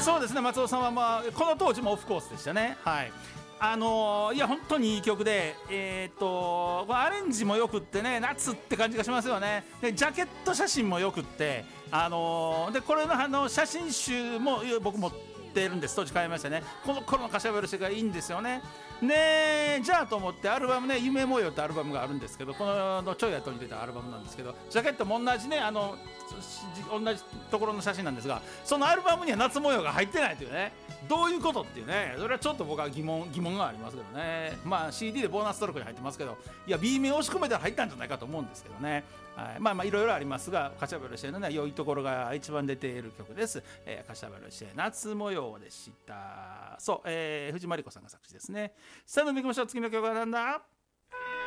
そうですね、松尾さんは、この当時もオフコースでしたね。はい。いや本当にいい曲で、このアレンジもよくってね、夏って感じがしますよね。でジャケット写真もよくって、でこれの写真集も僕持ってるんです。当時買いましたね。この頃の柏原氏がいいんですよね。ね、じゃあと思ってアルバムね、夢模様ってアルバムがあるんですけど、このちょい後に出たアルバムなんですけど、ジャケットも同じね、同じところの写真なんですが、そのアルバムには夏模様が入ってないというね、どういうことっていうね、それはちょっと僕は疑問がありますけどね。CD でボーナストラックに入ってますけど、いや B 面押し込めたら入ったんじゃないかと思うんですけどね。はい、いろいろありますが、柏原芳恵のね、良いところが一番出ている曲です。柏原芳恵夏模様でした。そう、藤真理子さんが作詞ですね。さあ、飲みましょう。次の曲は何だ？